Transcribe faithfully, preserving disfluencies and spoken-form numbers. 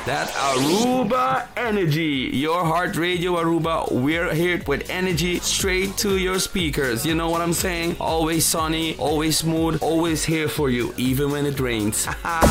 That Aruba energy. Your heart radio Aruba. We're here with energy straight to your speakers. You know what I'm saying? Always sunny, always smooth, always here for you, even when it rains.